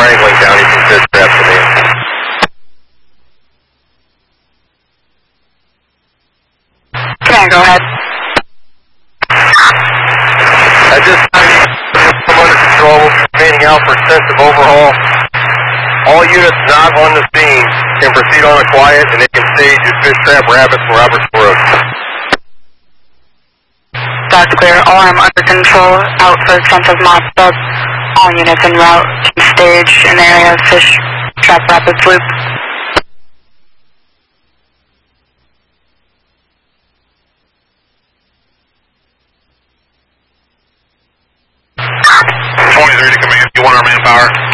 triangling down using fish trap to me. Command, go ahead. At this time, from under control, we'll be remaining out for extensive overhaul. All units not on the scene can proceed on a quiet, and they can stage your fish trap rabbits from Roberts Road. That's clear. Alarm under control. Out for extensive mob sub. All units en route to stage in the area of fish trap rapids loop. To command, you want our manpower?